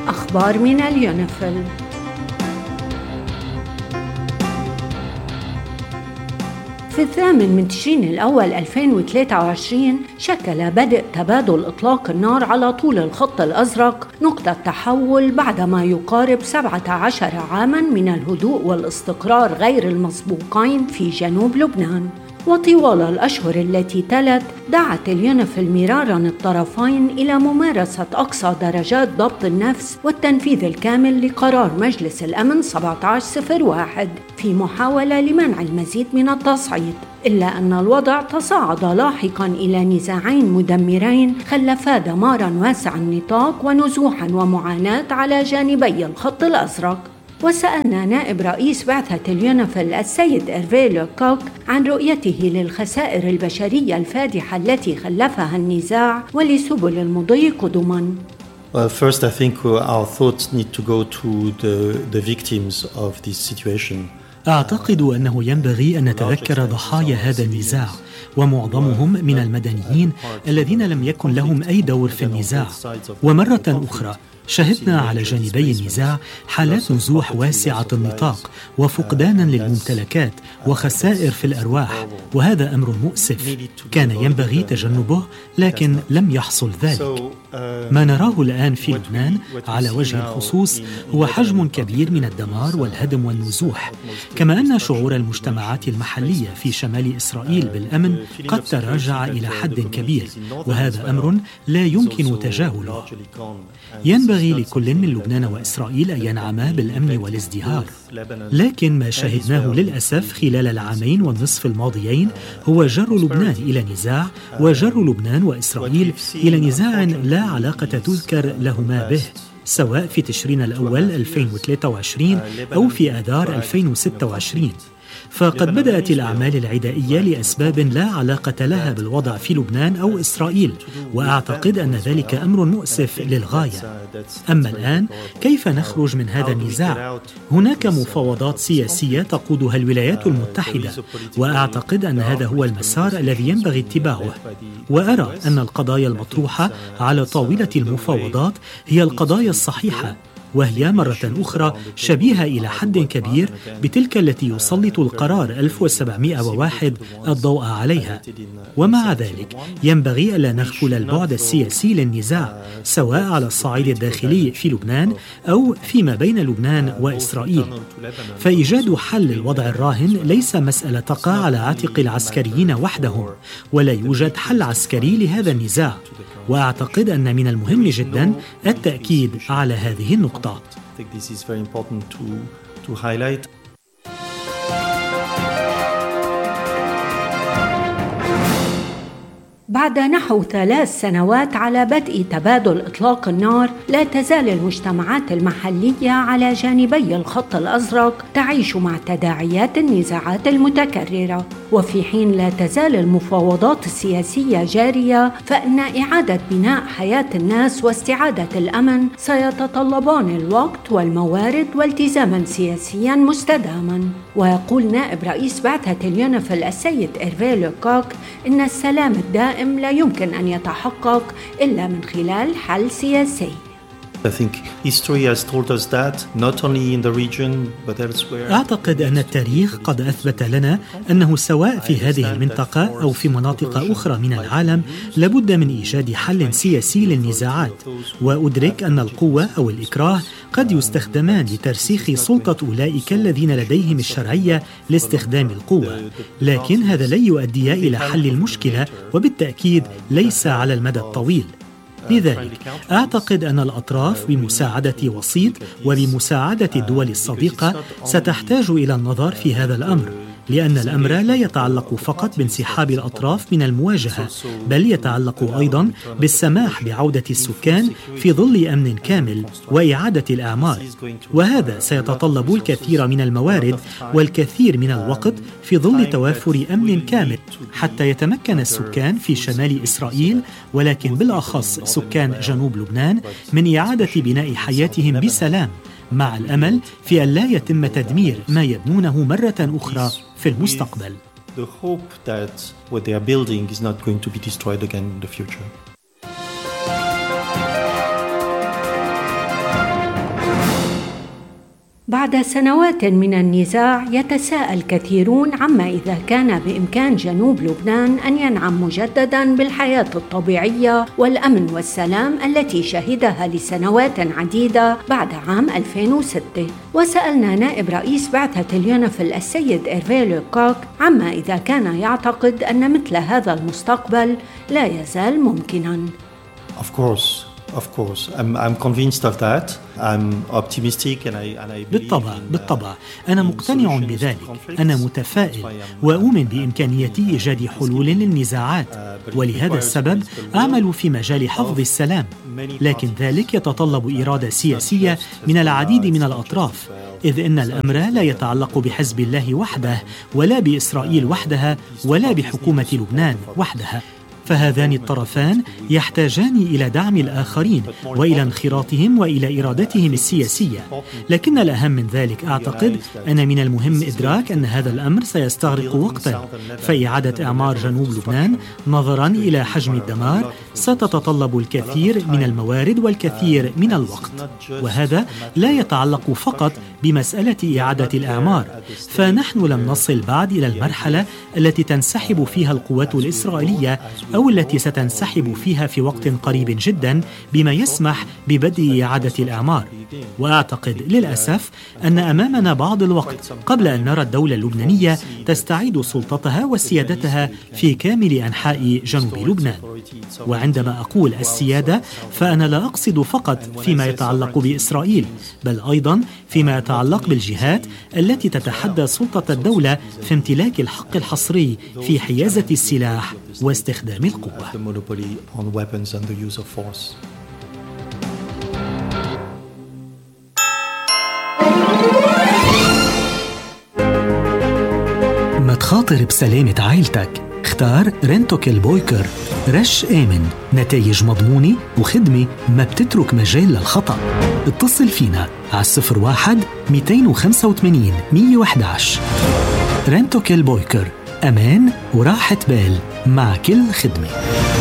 أخبار من اليونيفيل. في 8 تشرين الأول 2023 شكل بدء تبادل إطلاق النار على طول الخط الأزرق نقطة تحول بعدما يقارب 17 عاماً من الهدوء والاستقرار غير المسبوقين في جنوب لبنان. وطوال الأشهر التي تلت دعت اليونيفيل مراراً الطرفين إلى ممارسة أقصى درجات ضبط النفس والتنفيذ الكامل لقرار مجلس الأمن 1701 في محاولة لمنع المزيد من التصعيد، إلا أن الوضع تصاعد لاحقاً إلى نزاعين مدمرين خلفا دماراً واسع النطاق ونزوحاً ومعاناة على جانبي الخط الأزرق. وسألنا نائب رئيس بعثة اليونيفيل السيد إيرفي لوكوك عن رؤيته للخسائر البشرية الفادحة التي خلفها النزاع ولسبل المضي قدماً. Well, first I think our thoughts need to go to the victims of this situation. أعتقد أنه ينبغي أن نتذكر ضحايا هذا النزاع، ومعظمهم من المدنيين الذين لم يكن لهم أي دور في النزاع. ومرة أخرى شهدنا على جانبي النزاع حالات نزوح واسعة النطاق وفقدانا للممتلكات وخسائر في الأرواح، وهذا أمر مؤسف كان ينبغي تجنبه لكن لم يحصل ذلك. ما نراه الآن في لبنان على وجه الخصوص هو حجم كبير من الدمار والهدم والنزوح، كما أن شعور المجتمعات المحلية في شمال إسرائيل بالأمن قد تراجع إلى حد كبير، وهذا أمر لا يمكن تجاهله. ينبغي لكل من لبنان وإسرائيل أن ينعما بالأمن والازدهار، لكن ما شاهدناه للأسف خلال العامين والنصف الماضيين هو جر لبنان إلى نزاع، وجر لبنان وإسرائيل إلى نزاع لا علاقة تذكر لهما به، سواء في تشرين الأول 2023 أو في آذار 2026. فقد بدأت الأعمال العدائية لأسباب لا علاقة لها بالوضع في لبنان أو إسرائيل، وأعتقد أن ذلك أمر مؤسف للغاية. أما الآن كيف نخرج من هذا النزاع؟ هناك مفاوضات سياسية تقودها الولايات المتحدة، وأعتقد أن هذا هو المسار الذي ينبغي اتباعه. وأرى أن القضايا المطروحة على طاولة المفاوضات هي القضايا الصحيحة، وهي مرة أخرى شبيهة إلى حد كبير بتلك التي يسلط القرار 1701 الضوء عليها. ومع ذلك ينبغي ألا نغفل البعد السياسي للنزاع، سواء على الصعيد الداخلي في لبنان أو فيما بين لبنان وإسرائيل. فإيجاد حل للوضع الراهن ليس مسألة تقع على عاتق العسكريين وحدهم، ولا يوجد حل عسكري لهذا النزاع. وأعتقد أن من المهم جدا التأكيد على هذه النقطة. بعد نحو 3 سنوات على بدء تبادل إطلاق النار، لا تزال المجتمعات المحلية على جانبي الخط الأزرق تعيش مع تداعيات النزاعات المتكررة. وفي حين لا تزال المفاوضات السياسية جارية، فإن إعادة بناء حياة الناس واستعادة الأمن سيتطلبان الوقت والموارد والتزاما سياسيا مستداما. ويقول نائب رئيس بعثة اليونيفيل السيد إيرفي لوكوك إن السلام الدائم لا يمكن أن يتحقق إلا من خلال حل سياسي. أعتقد أن التاريخ قد أثبت لنا أنه سواء في هذه المنطقة أو في مناطق أخرى من العالم لابد من إيجاد حل سياسي للنزاعات. وأدرك أن القوة أو الإكراه قد يستخدمان لترسيخ سلطة أولئك الذين لديهم الشرعية لاستخدام القوة، لكن هذا لن يؤدي إلى حل المشكلة، وبالتأكيد ليس على المدى الطويل. لذلك أعتقد أن الأطراف بمساعدة وسيط وبمساعدة الدول الصديقة ستحتاج إلى النظر في هذا الأمر، لأن الأمر لا يتعلق فقط بانسحاب الأطراف من المواجهة، بل يتعلق أيضا بالسماح بعودة السكان في ظل أمن كامل وإعادة الأعمار، وهذا سيتطلب الكثير من الموارد والكثير من الوقت في ظل توافر أمن كامل حتى يتمكن السكان في شمال إسرائيل، ولكن بالأخص سكان جنوب لبنان، من إعادة بناء حياتهم بسلام، مع الأمل في أن لا يتم تدمير ما يبنونه مرة أخرى في المستقبل. The hope that what they are building is not going to be destroyed again in the future. بعد سنوات من النزاع يتساءل كثيرون عما إذا كان بإمكان جنوب لبنان أن ينعم مجدداً بالحياة الطبيعية والأمن والسلام التي شهدها لسنوات عديدة بعد عام 2006. وسألنا نائب رئيس بعثة اليونيفيل السيد إيرفي لوكوك عما إذا كان يعتقد أن مثل هذا المستقبل لا يزال ممكناً. Of course. I'm convinced of that. I'm optimistic and I بالطبع. أنا مقتنع بذلك. أنا متفائل وأؤمن بإمكانية إيجاد حلول للنزاعات، ولهذا السبب أعمل في مجال حفظ السلام. لكن ذلك يتطلب إرادة سياسية من العديد من الأطراف، إذ إن الأمر لا يتعلق بحزب الله وحده، ولا بإسرائيل وحدها، ولا بحكومة لبنان وحدها. فهذان الطرفان يحتاجان إلى دعم الآخرين وإلى انخراطهم وإلى إرادتهم السياسية. لكن الأهم من ذلك أعتقد أن من المهم إدراك أن هذا الأمر سيستغرق وقتا، فإعادة إعمار جنوب لبنان نظرا إلى حجم الدمار ستتطلب الكثير من الموارد والكثير من الوقت، وهذا لا يتعلق فقط بمسألة إعادة الإعمار. فنحن لم نصل بعد إلى المرحلة التي تنسحب فيها القوات الإسرائيلية أو التي ستنسحب فيها في وقت قريب جدا، بما يسمح ببدء إعادة الإعمار. وأعتقد للأسف أن أمامنا بعض الوقت قبل أن نرى الدولة اللبنانية تستعيد سلطتها وسيادتها في كامل أنحاء جنوب لبنان. وعندما أقول السيادة فأنا لا أقصد فقط فيما يتعلق بإسرائيل، بل أيضا فيما يتعلق بالجهات التي تتحدى سلطة الدولة في امتلاك الحق الحصري في حيازة السلاح واستخدام القوة. ما تخاطر بسلامة عائلتك، اختار رنتوكل بويكر. رش آمن، نتائج مضمونة وخدمة ما بتترك مجال للخطأ. اتصل فينا على 01-285-111. رنتوكل بويكر، أمان وراحة بال مع كل خدمة.